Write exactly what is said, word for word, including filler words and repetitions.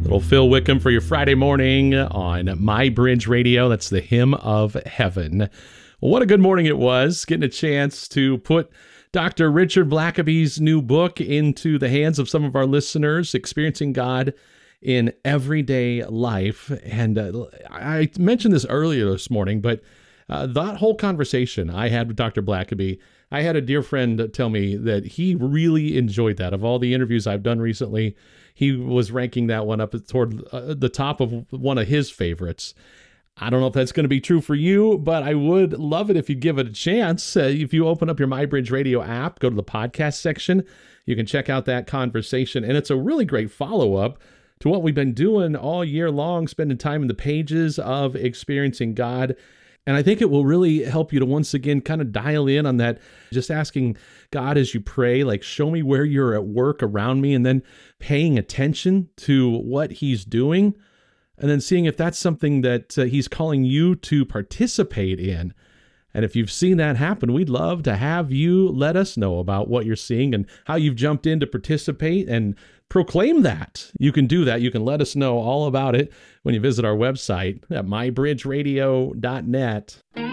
Little Phil Wickham for your Friday morning on My Bridge Radio. That's the Hymn of Heaven. Well, what a good morning it was, getting a chance to put Doctor Richard Blackaby's new book into the hands of some of our listeners, Experiencing God in Everyday Life. And uh, I mentioned this earlier this morning, but uh, that whole conversation I had with Doctor Blackaby, I had a dear friend tell me that he really enjoyed that. Of all the interviews I've done recently, he was ranking that one up toward uh, the top of one of his favorites. I don't know if that's going to be true for you, but I would love it if you give it a chance. Uh, if you open up your MyBridge Radio app, go to the podcast section, you can check out that conversation. And it's a really great follow-up to what we've been doing all year long, spending time in the pages of Experiencing God. And I think it will really help you to once again kind of dial in on that, just asking God as you pray, like, show me where you're at work around me, and then paying attention to what he's doing, and then seeing if that's something that uh, he's calling you to participate in. And if you've seen that happen, we'd love to have you let us know about what you're seeing and how you've jumped in to participate and proclaim that. You can do that. You can let us know all about it when you visit our website at my bridge radio dot net.